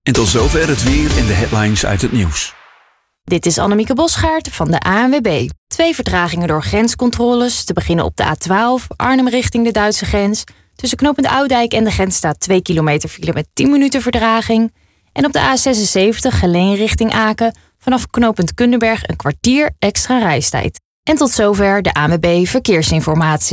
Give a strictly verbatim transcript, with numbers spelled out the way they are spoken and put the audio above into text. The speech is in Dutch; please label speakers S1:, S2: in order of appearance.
S1: En tot zover het weer en de headlines uit het nieuws.
S2: Dit is Annemieke Bosgaard van de A N W B. Twee vertragingen door grenscontroles. Te beginnen op de A twaalf, Arnhem richting de Duitse grens. Tussen knooppunt Oudijk en de grens staat twee kilometer file met tien minuten vertraging. En op de A zesenzeventig, Geleen richting Aken. Vanaf knooppunt Kundenberg een kwartier extra reistijd. En tot zover de A N W B Verkeersinformatie.